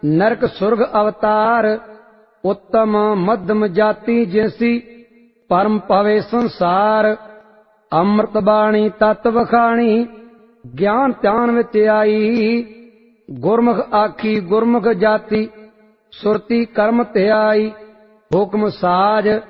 नरक सुर्ग अवतार उत्तम मध्यम जाति जैसी परम पवे संसार अमृत बाणी तत् वखाणी ज्ञान ध्यान विच आई गुरमुख आखी गुरमुख जाति सुरती कर्म ध्याई हुक्म साज